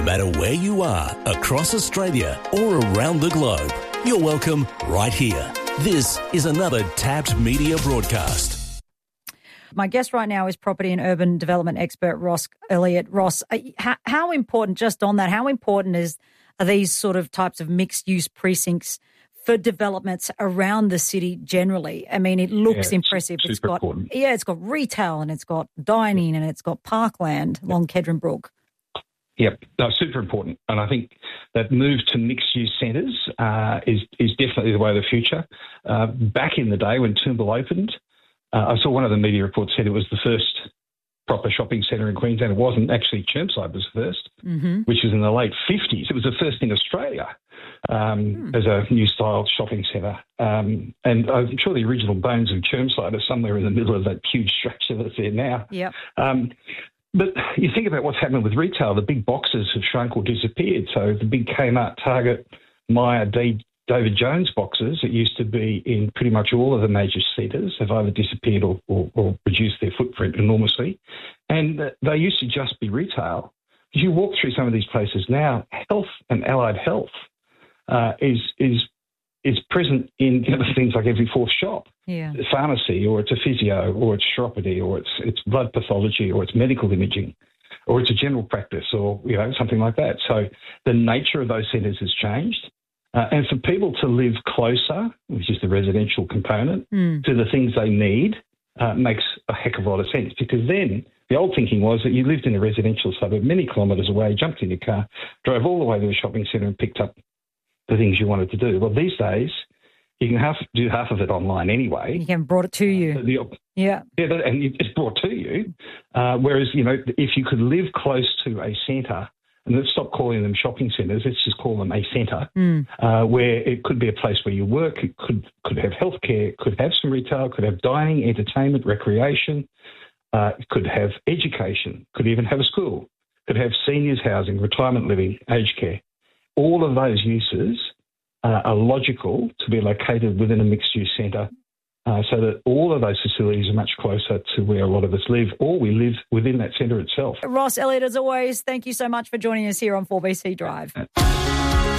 No matter where you are, across Australia or around the globe, you're welcome right here. This is another Tapped Media broadcast. My guest right now is property and urban development expert Ross Elliott. Ross, how important, just on that, how important are these sort of types of mixed-use precincts for developments around the city generally? I mean, it looks impressive. It's got important. It's got retail and it's got dining and it's got parkland along Kedron Brook. Yep, no, super important. And I think that move to mixed-use centres is definitely the way of the future. Back in the day when Toombul opened, I saw one of the media reports said it was the first proper shopping centre in Queensland. It wasn't. Actually, Chermside was the first, which was in the late 50s. It was the first in Australia as a new-style shopping centre. And I'm sure the original bones of Chermside are somewhere in the middle of that huge structure that's there now. Yep. But you think about what's happening with retail. The big boxes have shrunk or disappeared. So the big Kmart, Target, Myer, David Jones boxes that used to be in pretty much all of the major centres have either disappeared or reduced their footprint enormously. And they used to just be retail. As you walk through some of these places now, health and allied health is present in things like every fourth shop. Yeah. It's a pharmacy, or it's a physio, or it's chiropody, or it's blood pathology, or it's medical imaging, or it's a general practice, or something like that. So the nature of those centres has changed. And for people to live closer, which is the residential component, to the things they need, makes a heck of a lot of sense. Because then the old thinking was that you lived in a residential suburb many kilometres away, jumped in your car, drove all the way to the shopping centre and picked up the things you wanted to do. Well, these days, you can do half of it online anyway. You can brought it to you. And it's brought to you. Whereas, if you could live close to a centre, and let's stop calling them shopping centres, let's just call them a centre, where it could be a place where you work, it could have healthcare, could have some retail, could have dining, entertainment, recreation, it could have education, could even have a school, could have seniors housing, retirement living, aged care. All of those uses are logical to be located within a mixed-use centre so that all of those facilities are much closer to where a lot of us live, or we live within that centre itself. Ross Elliott, as always, thank you so much for joining us here on 4BC Drive.